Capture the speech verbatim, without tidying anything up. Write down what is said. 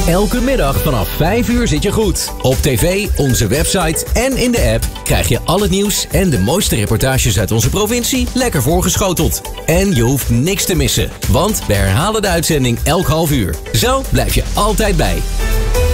Elke middag vanaf vijf uur zit je goed. Op tv, onze website en in de app krijg je al het nieuws en de mooiste reportages uit onze provincie lekker voorgeschoteld. En je hoeft niks te missen, want we herhalen de uitzending elk half uur. Zo blijf je altijd bij.